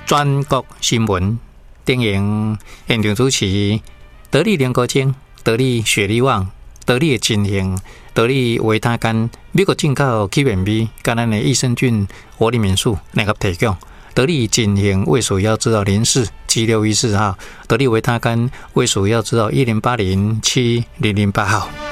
全国新闻电影现场主持得力联国精、得力雪力旺、得力的进行、得力维他甘、美国进口起源米、跟咱的益生菌活力民宿两个提供。得力进行胃属药指导047614号，得力维他甘胃属药指导10807008号。